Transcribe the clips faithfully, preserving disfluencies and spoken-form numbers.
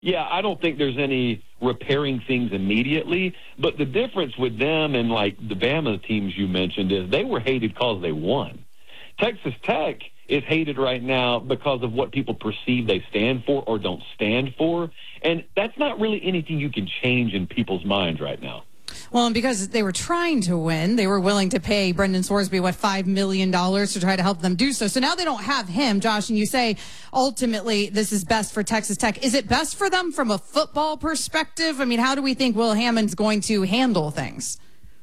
Yeah, I don't think there's any repairing things immediately. But the difference with them and, like, the Bama teams you mentioned is they were hated because they won. Texas Tech is hated right now because of what people perceive they stand for or don't stand for. And that's not really anything you can change in people's minds right now. Well, and because they were trying to win, they were willing to pay Brendan Sorsby, what, five million dollars to try to help them do so. So now they don't have him, Josh, and you say ultimately this is best for Texas Tech. Is it best for them from a football perspective? I mean, how do we think Will Hammond's going to handle things?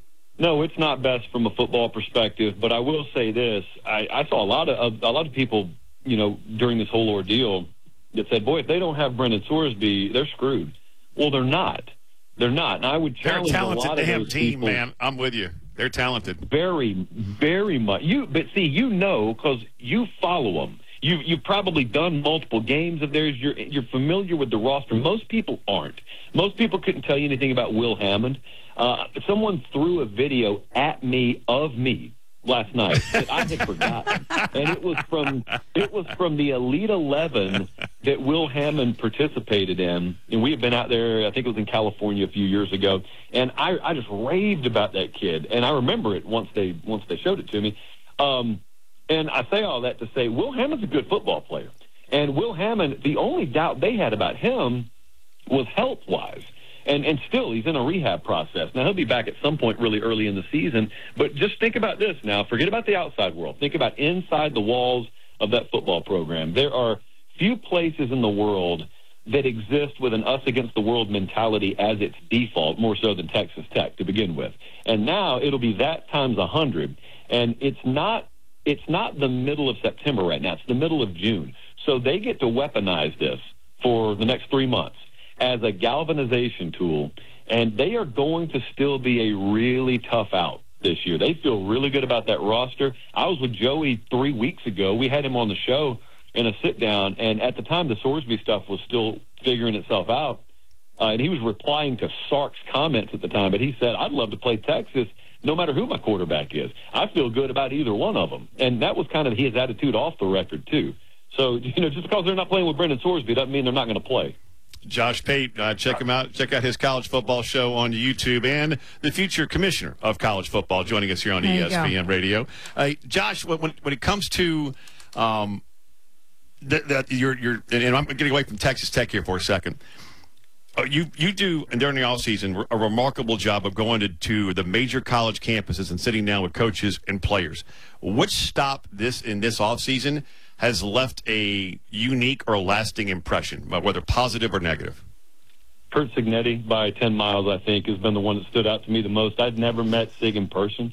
No, it's not best from a football perspective, but I will say this. I, I saw a lot of a lot of people, you know, during this whole ordeal that said, boy, if they don't have Brendan Sorsby, they're screwed. Well, they're not. They're not. And I would challenge They're a talented a lot of damn those team, people. man. I'm with you. They're talented. Very, very much. You, but see, you know, because you follow them. You, you've probably done multiple games of theirs. You're, you're familiar with the roster. Most people aren't. Most people couldn't tell you anything about Will Hammond. Uh, someone threw a video at me of me last night that I had forgotten, and it was from it was from the Elite Eleven that Will Hammond participated in, and we had been out there. I think it was in California a few years ago, and I, I just raved about that kid, and I remember it once they once they showed it to me. Um, and I say all that to say Will Hammond's a good football player, and Will Hammond. The only doubt they had about him was health wise. And and still, he's in a rehab process. Now, he'll be back at some point really early in the season. But just think about this now. Forget about the outside world. Think about inside the walls of that football program. There are few places in the world that exist with an us-against-the-world mentality as its default, more so than Texas Tech to begin with. And now it'll be that times a hundred. And it's not it's not the middle of September right now. It's the middle of June. So they get to weaponize this for the next three months. As a galvanization tool, and they are going to still be a really tough out this year. They feel really good about that roster. I was with Joey three weeks ago. We had him on the show in a sit-down, and at the time the Sorsby stuff was still figuring itself out, uh, and he was replying to Sark's comments at the time, but he said, I'd love to play Texas no matter who my quarterback is. I feel good about either one of them, and that was kind of his attitude off the record, too. So, you know, just because they're not playing with Brendan Sorsby doesn't mean they're not going to play. Josh Pate, uh, check him out. Check out his college football show on YouTube, and the future commissioner of college football joining us here on E S P N Radio. Uh, Josh, when when it comes to um, that, that you're you're, and I'm getting away from Texas Tech here for a second. Uh, you you do, and during the off season, a remarkable job of going to, to the major college campuses and sitting down with coaches and players. Which stop this in this off season has left a unique or lasting impression, whether positive or negative? Curt Cignetti by ten miles, I think, has been the one that stood out to me the most. I'd never met Sig in person.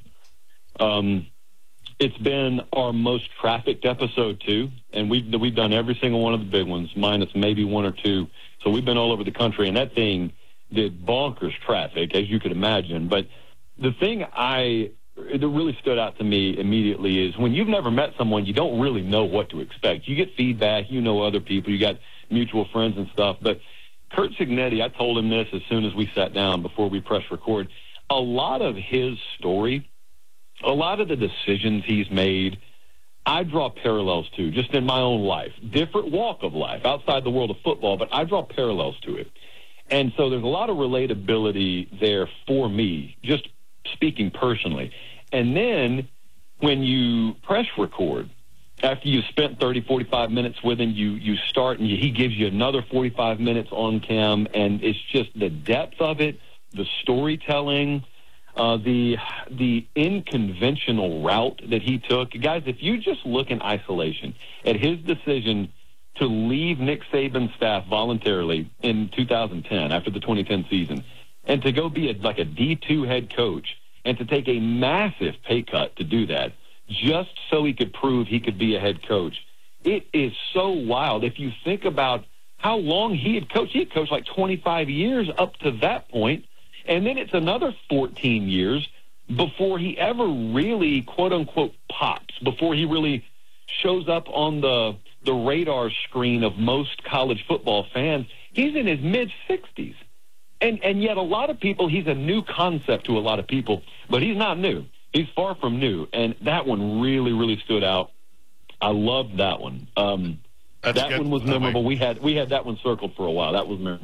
Um, it's been our most trafficked episode, too, and we've, we've done every single one of the big ones, minus maybe one or two. So we've been all over the country, and that thing did bonkers traffic, as you could imagine. But the thing I... that really stood out to me immediately is when you've never met someone, you don't really know what to expect. You get feedback, you know other people, you got mutual friends and stuff. But Curt Cignetti, I told him this as soon as we sat down before we press record. A lot of his story, a lot of the decisions he's made, I draw parallels to just in my own life. Different walk of life outside the world of football, but I draw parallels to it. And so there's a lot of relatability there for me, just speaking personally. And then when you press record, after you've spent thirty, forty-five minutes with him, you, you start and you, he gives you another forty-five minutes on cam, and it's just the depth of it, the storytelling, uh, the the unconventional route that he took. Guys, if you just look in isolation at his decision to leave Nick Saban's staff voluntarily in two thousand ten after the twenty ten season, and to go be a, like a D two head coach and to take a massive pay cut to do that just so he could prove he could be a head coach. It is so wild. If you think about how long he had coached, he had coached like twenty-five years up to that point, and then it's another fourteen years before he ever really, quote-unquote, pops, before he really shows up on the, the radar screen of most college football fans. He's in his mid-sixties. And and yet a lot of people, he's a new concept to a lot of people, but he's not new. He's far from new. And that one really, really stood out. I loved that one. Um, That's that good. one was Oh, memorable. wait. we had we had that one circled for a while. That was memorable.